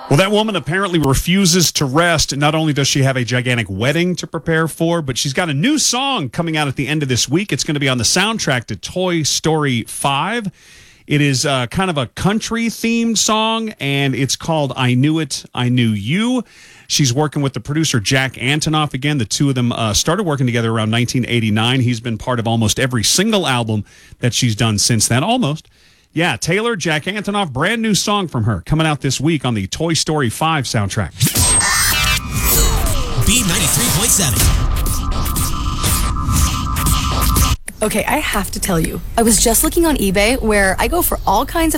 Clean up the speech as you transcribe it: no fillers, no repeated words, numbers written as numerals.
Well, that woman apparently refuses to rest. Not only does she have a gigantic wedding to prepare for, but she's got a new song coming out at the end of this week. It's going to be on the soundtrack to Toy Story 5. It is kind of a country-themed song, and it's called I Knew It, I Knew You. She's working with the producer Jack Antonoff again. The two of them started working together around 1989. He's been part of almost every single album that she's done since then, almost. Yeah, Taylor, Jack Antonoff, brand new song from her coming out this week on the Toy Story 5 soundtrack. B93.7. Okay, I have to tell you, I was just looking on eBay where I go for all kinds of